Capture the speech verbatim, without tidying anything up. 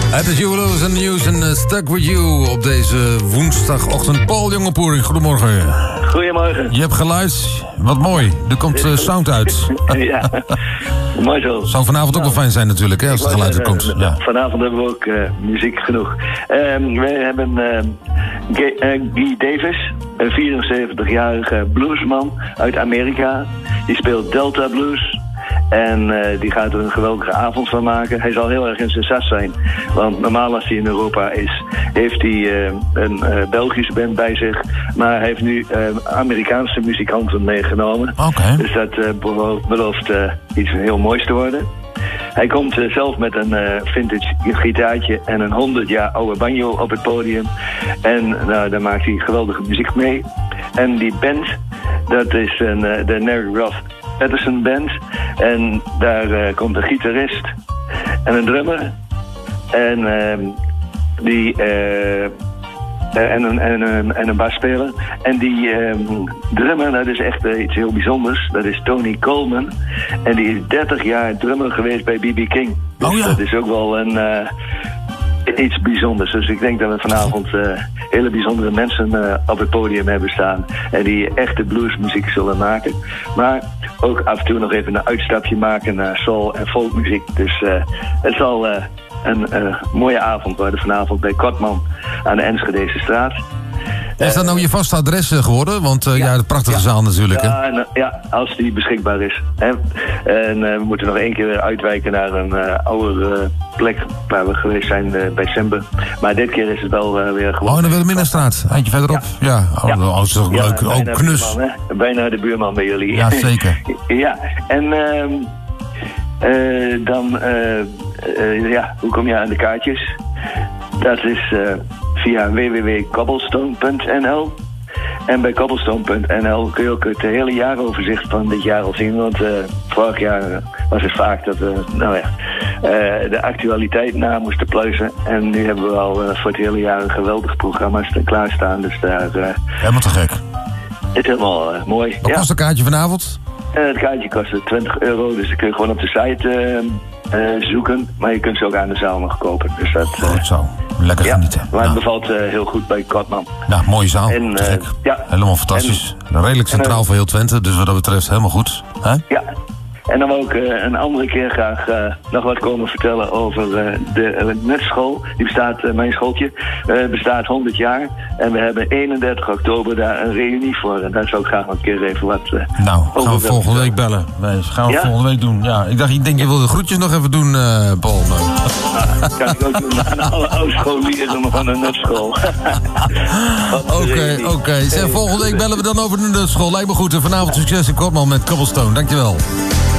Het is Huey Lewis and the News en uh, Stuck With You op deze woensdagochtend. Paul Jongepoering, goedemorgen. Goedemorgen. Je hebt geluid, wat mooi. Er komt uh, sound uit. Ja, mooi zo. Zou vanavond ook wel fijn zijn natuurlijk, hè, als er geluid er komt. Ja. Vanavond hebben we ook uh, muziek genoeg. Um, wij hebben uh, Guy, uh, Guy Davis, een vierenzeventigjarige bluesman uit Amerika. Die speelt Delta Blues. En uh, die gaat er een geweldige avond van maken. Hij zal heel erg in zijn sas zijn. Want normaal als hij in Europa is, heeft hij uh, een uh, Belgische band bij zich. Maar hij heeft nu uh, Amerikaanse muzikanten meegenomen. Okay. Dus dat uh, belo- belooft uh, iets heel moois te worden. Hij komt uh, zelf met een uh, vintage gitaartje en een honderd jaar oude banjo op het podium. En nou, daar maakt hij geweldige muziek mee. En die band, dat is een, uh, de Nerry Roth Patterson Band. En daar uh, komt een gitarist en een drummer. En uh, die... Uh, Uh, en, een, en, een, en een basspeler. En die um, drummer, dat is echt uh, iets heel bijzonders. Dat is Tony Coleman. En die is dertig jaar drummer geweest bij B B King. Dus oh ja. Dat is ook wel een, uh, iets bijzonders. Dus ik denk dat we vanavond uh, hele bijzondere mensen uh, op het podium hebben staan. En die echte bluesmuziek zullen maken. Maar ook af en toe nog even een uitstapje maken naar soul en folkmuziek. Dus uh, het zal... Uh, Een uh, mooie avond worden vanavond bij Kortman aan de Enschedese straat. Is dat nou je vaste adres geworden? Want uh, ja, ja, de prachtige ja, zaal natuurlijk. Ja, hè? en, ja, als die beschikbaar is. Hè. En uh, we moeten nog één keer weer uitwijken naar een uh, oude uh, plek waar we geweest zijn uh, bij Sembe. Maar dit keer is het wel uh, weer gewoon... Oh, in de Wilhelminastraat, eindje verderop. Ja, ja. Oh, ja. Oh, dat is toch ja, leuk. Ook knus. Buurman, bijna de buurman bij jullie. Ja, zeker. Ja, en uh, uh, dan... Uh, Uh, ja, hoe kom je aan de kaartjes? Dat is uh, via w w w punt cobblestone punt n l. En bij cobblestone punt n l kun je ook het hele jaaroverzicht van dit jaar al zien. Want uh, vorig jaar uh, was het vaak dat we nou ja, uh, de actualiteit na moesten pluizen. En nu hebben we al uh, voor het hele jaar een geweldig programma klaarstaan. Dus daar... Uh, helemaal te gek. Het is helemaal uh, mooi. Wat ja. kost een kaartje vanavond? Uh, het kaartje kost twintig euro, dus dan kun je gewoon op de site... Uh, Uh, zoeken, maar je kunt ze ook aan de zaal nog kopen. Dus dat, uh, goed zo, lekker ja, genieten. Maar nou. het bevalt uh, heel goed bij Kortman. Nou, mooie zaal, en, uh, ja. Helemaal fantastisch. En, redelijk centraal en, voor heel Twente, dus wat dat betreft helemaal goed. Hè? Ja, en dan wil ik uh, een andere keer graag uh, nog wat komen vertellen over uh, de uh, netschool. Die bestaat, uh, mijn schooltje, uh, bestaat honderd jaar. En we hebben eenendertig oktober daar een reunie voor. En daar zou ik graag nog een keer even wat uh, nou, gaan over we volgende week bellen. Nee, gaan we ja? volgende week doen. Ja, ik dacht, ik denk je wil de groetjes nog even doen, uh, Paul. Dat kan ik ook doen aan alle oud-scholieren van de netschool. Oké, oké. Okay. Volgende week bellen we dan over de netschool. Lijkt me goed. En vanavond succes in Kortman met Cobblestone. Dankjewel.